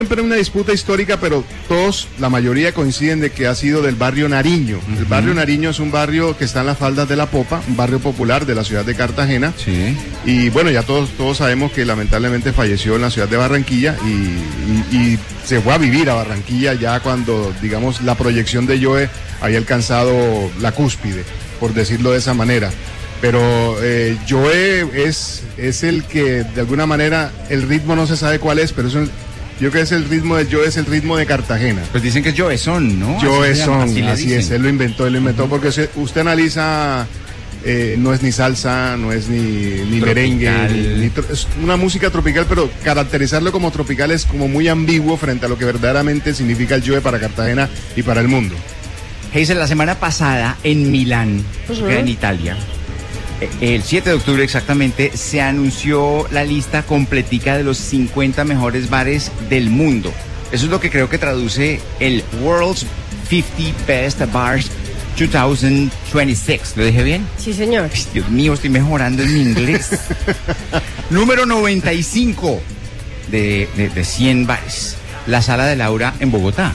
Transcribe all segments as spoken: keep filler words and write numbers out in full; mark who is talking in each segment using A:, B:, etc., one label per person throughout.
A: Siempre una disputa histórica, pero todos, la mayoría coinciden de que ha sido del barrio Nariño. Uh-huh. El barrio Nariño es un barrio que está en las faldas de la Popa, un barrio popular de la ciudad de Cartagena.
B: Sí.
A: Y bueno, ya todos todos sabemos que lamentablemente falleció en la ciudad de Barranquilla y, y, y se fue a vivir a Barranquilla ya cuando, digamos, la proyección de Joe había alcanzado la cúspide, por decirlo de esa manera. Pero eh, Joe es, es el que, de alguna manera, el ritmo no se sabe cuál es, pero es un... Yo creo que es el ritmo de Joe, es el ritmo de Cartagena.
B: Pues dicen que es Joe Son, ¿no?
A: Joe Son,
B: así,
A: así es, él lo inventó, él lo inventó, uh-huh. porque se, usted analiza, eh, no es ni salsa, no es ni, ni merengue, ni, ni, es una música tropical, pero caracterizarlo como tropical es como muy ambiguo frente a lo que verdaderamente significa el Joe para Cartagena y para el mundo.
B: Hazel, la semana pasada en Milán, uh-huh. en Italia, el siete de octubre exactamente, se anunció la lista completica de los cincuenta mejores bares del mundo. Eso es lo que creo que traduce el World's cincuenta Best Bars dos mil veintiséis. ¿Lo dije bien?
C: Sí, señor.
B: Dios mío, estoy mejorando en mi inglés. Número noventa y cinco de, de, de cien bares. La Sala de Laura en Bogotá.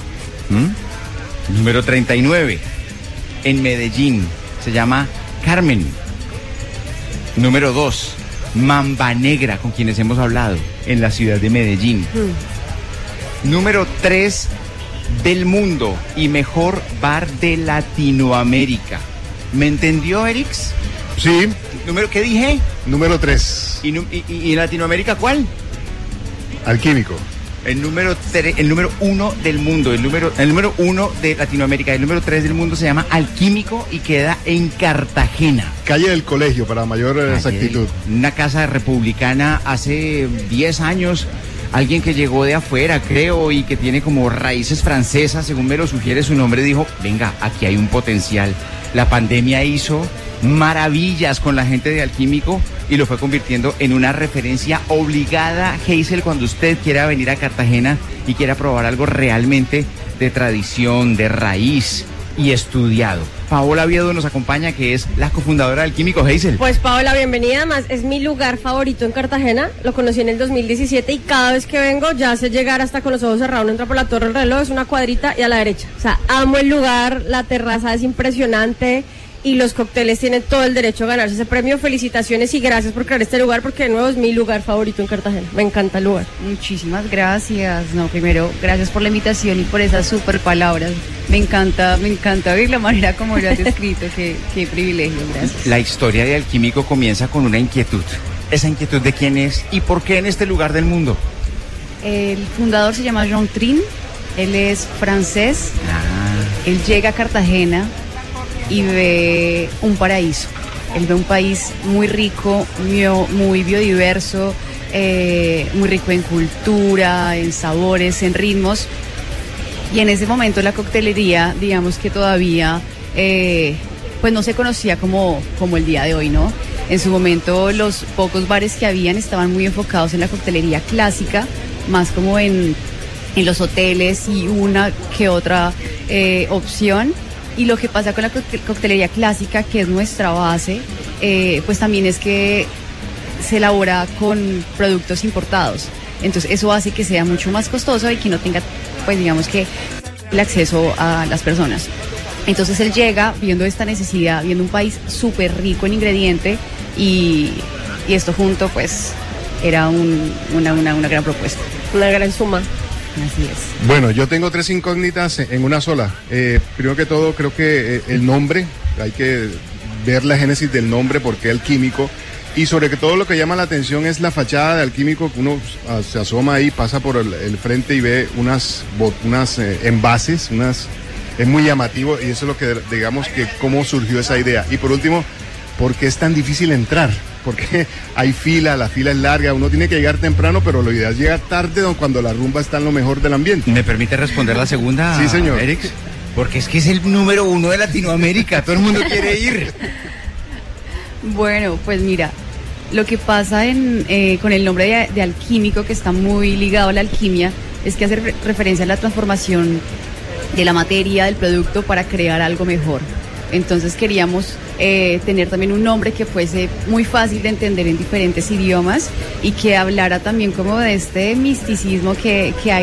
B: ¿Mm? Número treinta y nueve en Medellín. Se llama Carmen. Número dos, Mamba Negra, con quienes hemos hablado, en la ciudad de Medellín. Mm. Número tres, del mundo y mejor bar de Latinoamérica. ¿Me entendió, Erix?
A: Sí.
B: ¿Número qué dije?
A: Número tres.
B: ¿Y, y, y en Latinoamérica cuál?
A: Alquímico.
B: El número tre- el número uno del mundo, el número, el número uno de Latinoamérica, el número tres del mundo se llama Alquímico y queda en Cartagena.
A: Calle del Colegio, para mayor Calle exactitud.
B: Del, una casa republicana hace diez años, alguien que llegó de afuera, creo, y que tiene como raíces francesas, según me lo sugiere su nombre, dijo, venga, aquí hay un potencial. La pandemia hizo maravillas con la gente de Alquímico y lo fue convirtiendo en una referencia obligada. Hazel, cuando usted quiera venir a Cartagena y quiera probar algo realmente de tradición, de raíz y estudiado. Paola Viedo nos acompaña, que es la cofundadora de Alquímico. Hazel.
C: Pues Paola, bienvenida. Además, es mi lugar favorito en Cartagena. Lo conocí en el dos mil diecisiete y cada vez que vengo ya sé llegar hasta con los ojos cerrados. Uno entra por la Torre del Reloj, es una cuadrita y a la derecha. O sea, amo el lugar, la terraza es impresionante. Y los cócteles tienen todo el derecho a ganarse ese premio. Felicitaciones y gracias por crear este lugar, porque de nuevo es mi lugar favorito en Cartagena. Me encanta el lugar.
D: Muchísimas gracias. No, primero, gracias por la invitación y por esas súper palabras. Me encanta, me encanta oír la manera como lo has descrito. qué, qué privilegio, gracias.
B: La historia de Alquímico comienza con una inquietud. ¿Esa inquietud de quién es y por qué en este lugar del mundo?
D: El fundador se llama Jean Trin. Él es francés. Ah. Él llega a Cartagena y ve un paraíso. Él ve un país muy rico, muy, muy biodiverso, eh, muy rico en cultura, en sabores, en ritmos. Y en ese momento la coctelería, digamos que todavía eh, pues no se conocía como, como el día de hoy, ¿no? En su momento los pocos bares que habían estaban muy enfocados en la coctelería clásica, más como en, en los hoteles y una que otra eh, opción. Y lo que pasa con la coctelería clásica, que es nuestra base, eh, pues también es que se elabora con productos importados. Entonces eso hace que sea mucho más costoso y que no tenga, pues digamos que, el acceso a las personas. Entonces él llega viendo esta necesidad, viendo un país súper rico en ingrediente y, y esto junto, pues, era un, una, una, una gran propuesta.
C: Una gran suma.
D: Así es.
A: Bueno, yo tengo tres incógnitas en una sola. Eh, primero que todo, creo que eh, el nombre, hay que ver la génesis del nombre, porque Alquímico, y sobre que todo lo que llama la atención es la fachada de Alquímico. Uno uh, se asoma ahí, pasa por el, el frente y ve unas, unas eh, envases, unas, es muy llamativo, y eso es lo que, digamos, que cómo surgió esa idea. Y por último, ¿por qué es tan difícil entrar? Porque hay fila, la fila es larga, uno tiene que llegar temprano, pero lo ideal es llegar tarde cuando la rumba está en lo mejor del ambiente.
B: ¿Me permite responder la segunda?
A: Sí, señor.
B: Erix? Porque es que es el número uno de Latinoamérica, todo el mundo quiere ir.
D: Bueno, pues mira, lo que pasa en, eh, con el nombre de, de Alquímico, que está muy ligado a la alquimia, es que hace re- referencia a la transformación de la materia, del producto, para crear algo mejor. Entonces queríamos eh, tener también un nombre que fuese muy fácil de entender en diferentes idiomas y que hablara también como de este misticismo que, que hay